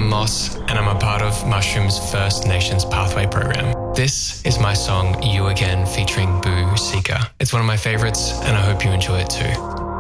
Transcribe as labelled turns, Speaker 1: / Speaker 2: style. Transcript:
Speaker 1: I'm Moss, and I'm a part of Mushroom's First Nations Pathway program. This is my song You Again featuring Boo Seeker. It's one of my favorites, and I hope you enjoy it too.